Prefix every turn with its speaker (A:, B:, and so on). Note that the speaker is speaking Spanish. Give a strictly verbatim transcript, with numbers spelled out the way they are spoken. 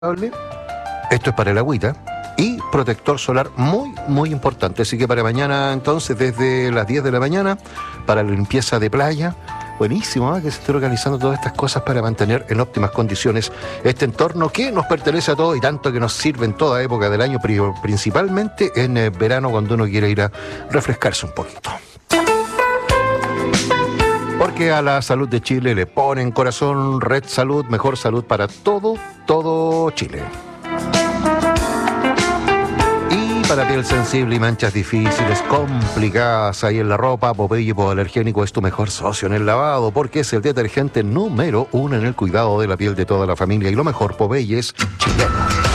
A: Esto es para el agüita. Y protector solar muy, muy importante. Así que para mañana, entonces, desde las diez de la mañana, para la limpieza de playa. Buenísimo, ¿eh? Que se esté organizando todas estas cosas para mantener en óptimas condiciones este entorno que nos pertenece a todos y tanto que nos sirve en toda época del año, pero principalmente en el verano cuando uno quiere ir a refrescarse un poquito. Porque a la salud de Chile le ponen corazón. Red Salud, mejor salud para todo, todo Chile. Y para piel sensible y manchas difíciles, complicadas ahí en la ropa, Popeye Hipoalergénico es tu mejor socio en el lavado, porque es el detergente número uno en el cuidado de la piel de toda la familia. Y lo mejor, Popeye es chileno.